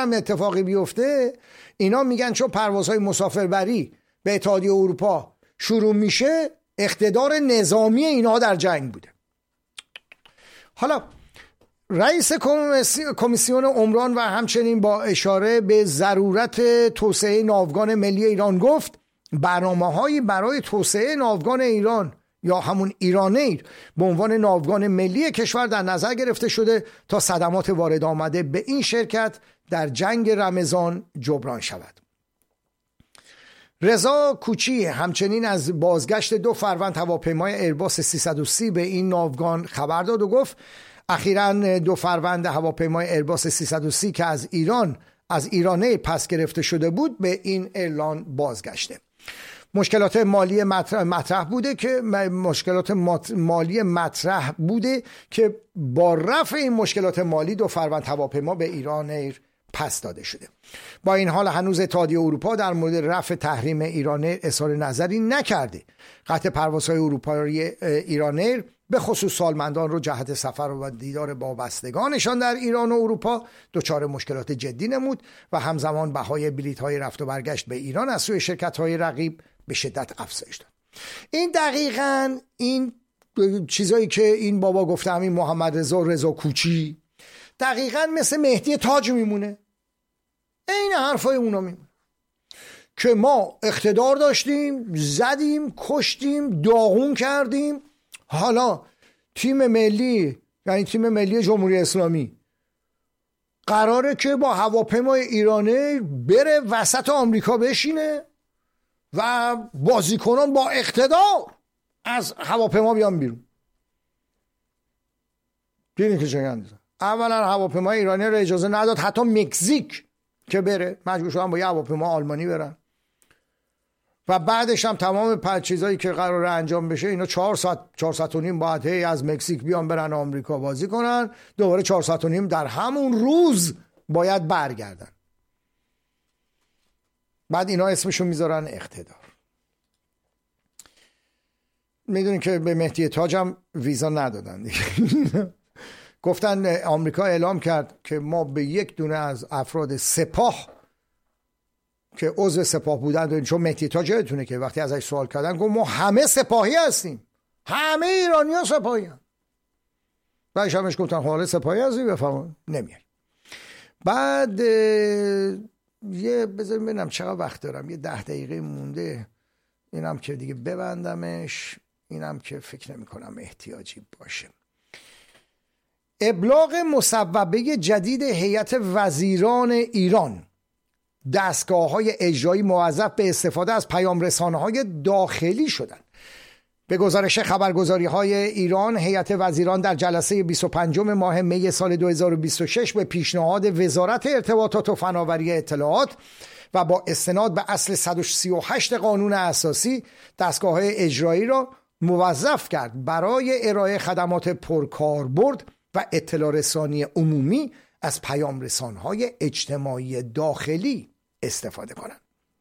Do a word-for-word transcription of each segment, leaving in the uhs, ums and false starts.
هم اتفاقی بیفته، اینا میگن چون پروازهای مسافربری به اتحادیه اروپا شروع میشه، اقتدار نظامی اینا در جنگ بوده. حالا رئیس کمیسیون عمران و همچنین با اشاره به ضرورت توسعه ناوگان ملی ایران گفت برنامه‌هایی برای توسعه ناوگان ایران یا همون ایرانیر به عنوان ناوگان ملی کشور در نظر گرفته شده تا صدمات وارد آمده به این شرکت در جنگ رمضان جبران شود. رضا کوچی همچنین از بازگشت دو فروند هواپیمای ایرباس سیصد و سی به این ناوگان خبر داد و گفت اخیراً دو فروند هواپیمای ایرباس سیصد و سی که از ایران از ایرانه پس گرفته شده بود به این ایرلان بازگشته. مشکلات مالی مطرح, مطرح بوده که مشکلات مالی مطرح بوده که با رفع این مشکلات مالی دو فروند هواپیما به ایران ایر پس داده شده. با این حال هنوز اتحادیه اروپا در مورد رفع تحریم ایران ایر اظهار نظری نکرده. قطع پروازهای اروپایی ایران ایر به خصوص سالمندان رو جهت سفر و دیدار با بستگانشان در ایران و اروپا دچار مشکلات جدی نمود و همزمان بهای بلیط‌های رفت و برگشت به ایران از سوی شرکت‌های رقیب به شدت افزایش داد. این دقیقاً این چیزایی که این بابا گفته، همین محمد رضا رضا کوچی، دقیقاً مثل مهدی تاج میمونه. این حرفای اونا میمونه که ما اقتدار داشتیم، زدیم، کشتیم، داغون کردیم، حالا تیم ملی یعنی تیم ملی جمهوری اسلامی قراره که با هواپیمای ایرانی بره وسط آمریکا بشینه و بازیکنان با اقتدار از هواپیما بیان بیرون. دیدین که چه اولا هواپیمای ایرانی رو اجازه نداد حتی مکزیک که بره، مجبور شدن با یه هواپیما آلمانی برن و بعدش هم تمام چیزایی که قراره انجام بشه اینا چهار ساعت چهار ساعت و نیم باید هی از مکزیک بیان برن آمریکا بازی کنن، دوباره چهار ساعت و نیم در همون روز باید برگردن. بعد اینا اسمشو میذارن اقتدار. میدونین که به مهدی تاج هم ویزا ندادن دیگه. گفتن آمریکا اعلام کرد که ما به یک دونه از افراد سپاه که عضو سپاه بودن، چون مهدی تاج یادتونه که وقتی ازش سوال کردن گفت ما همه سپاهی هستیم، همه ایرانی ها سپاهی هم. بعدش همش گفتن حالا سپاهی هستی بفهمون نمیاد. بعد یه بذاریم ببینم چقدر وقت دارم، یه ده دقیقه مونده، اینم که دیگه ببندمش، اینم که فکر نمی کنم احتیاجی باشه. ابلاغ مصوبه جدید هیئت وزیران ایران، دستگاه‌های اجرایی موظف به استفاده از پیام رسانه‌های داخلی شدند. به گزارش خبرگزاری‌های ایران، هیئت وزیران در جلسه بیست و پنجم ماه می سال دو هزار و بیست و شش به پیشنهاد وزارت ارتباطات و فناوری اطلاعات و با استناد به اصل صد و سی و هشت قانون اساسی دستگاه‌های اجرایی را موظف کرد برای ارائه خدمات پرکاربرد و اطلاع رسانی عمومی از پیام رسانه‌های اجتماعی داخلی استفاده کنند.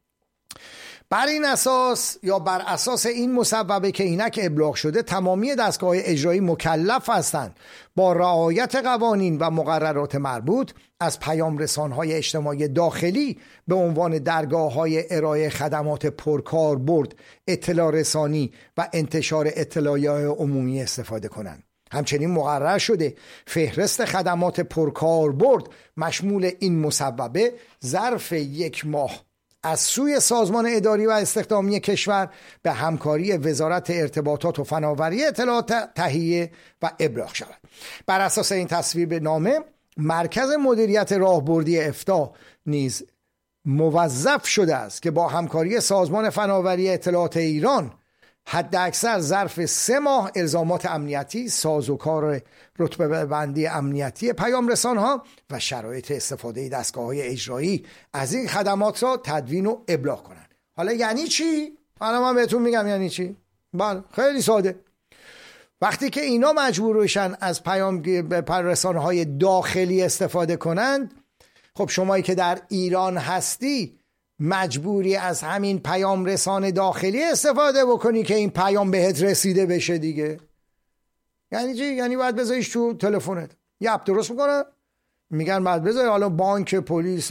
بر این اساس یا بر اساس این مصوبه که اینک ابلاغ شده، تمامی دستگاه اجرایی مکلف هستند با رعایت قوانین و مقررات مربوط از پیام رسانه‌های اجتماعی داخلی به عنوان درگاه‌های ارائه خدمات پرکاربرد، اطلاع رسانی و انتشار اطلاعیه عمومی استفاده کنند. همچنین مقرر شده فهرست خدمات پرکاربرد مشمول این مصوبه ظرف یک ماه از سوی سازمان اداری و استخدامی کشور به همکاری وزارت ارتباطات و فناوری اطلاعات تهیه و ابلاغ شود. بر اساس این تصویب نامه، مرکز مدیریت راهبردی افتا نیز موظف شده است که با همکاری سازمان فناوری اطلاعات ایران حد اکثر ظرف سه ماه الزامات امنیتی، سازوکار رتبه بندی امنیتی پیام رسانها و شرایط استفاده دستگاه‌های اجرایی از این خدمات را تدوین و ابلاغ کنند. حالا یعنی چی؟ حالا من بهتون میگم یعنی چی. بله خیلی ساده. وقتی که اینا مجبور بشن از پیام رسانه‌های داخلی استفاده کنند، خب شمایی که در ایران هستی مجبوری از همین پیام رسان داخلی استفاده بکنی که این پیام بهت رسیده بشه دیگه. یعنی چی؟ یعنی باید بذاریش تو تلفنت. یه اپ درست میکنن، میگن بعد بذاری، حالا بانک، پلیس،